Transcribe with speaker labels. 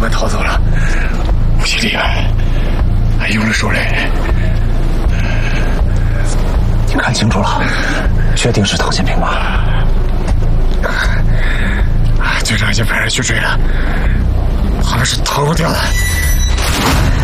Speaker 1: 们逃走了，武器厉害，还用了手雷。
Speaker 2: 你看清楚了，确定是唐建平吗？
Speaker 1: 队长已经派人去追了，好像是逃不掉了。